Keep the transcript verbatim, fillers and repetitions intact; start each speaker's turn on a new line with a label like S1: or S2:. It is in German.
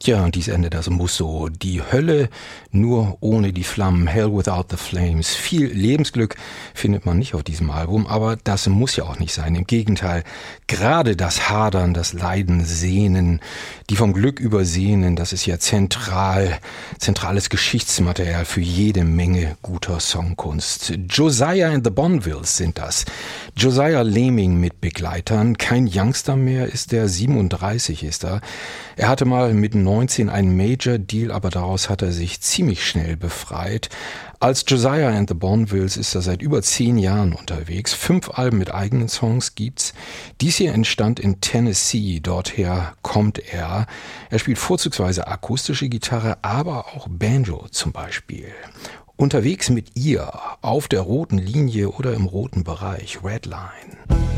S1: Ja, und dies Ende, das muss so. Die Hölle nur ohne die Flammen. Hell without the flames. Viel Lebensglück findet man nicht auf diesem Album, aber das muss ja auch nicht sein. Im Gegenteil, gerade das Hadern, das Leiden, Sehnen, die vom Glück übersehenen, das ist ja zentral, zentrales Geschichtsmaterial für jede Menge guter Songkunst. Josiah and the Bonvilles sind das. Josiah Lehming mit Begleitern. Kein Youngster mehr ist er, siebenunddreißig ist er. Er hatte mal mit neunzehn einen Major-Deal, aber daraus hat er sich ziemlich schnell befreit. Als Josiah and the Bonvilles ist er seit über zehn Jahren unterwegs. Fünf Alben mit eigenen Songs gibt's. Dies hier entstand in Tennessee, dorther kommt er. Er spielt vorzugsweise akustische Gitarre, aber auch Banjo zum Beispiel. Unterwegs mit ihr, auf der roten Linie oder im roten Bereich, Redline.